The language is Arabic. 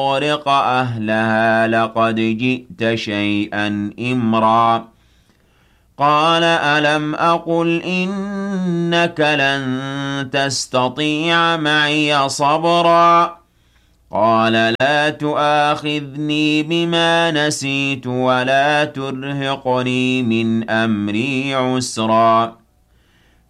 فَأَغْرِقَ أَهْلَهَا لَقَدْ جِئْتَ شَيْئًا إِمْرًا قَالَ أَلَمْ أَقُلْ إِنَّكَ لَن تَسْتَطِيعَ مَعِيَ صَبْرًا قَالَ لَا تُؤَاخِذْنِي بِمَا نَسِيتُ وَلَا تُرْهِقْنِي مِنْ أَمْرِي عُسْرًا